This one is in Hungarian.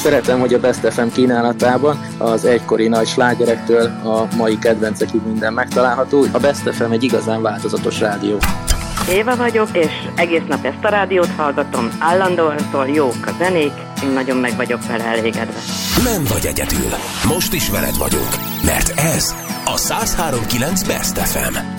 Szeretem, hogy a Best FM kínálatában az egykori nagy slágerektől a mai kedvencekig minden megtalálható. A Best FM egy igazán változatos rádió. Éva vagyok, és egész nap ezt a rádiót hallgatom. Állandóan szól, jók a zenék, én nagyon meg vagyok vele elégedve. Nem vagy egyedül. Most is veled vagyunk, mert ez a 103.9 Best FM.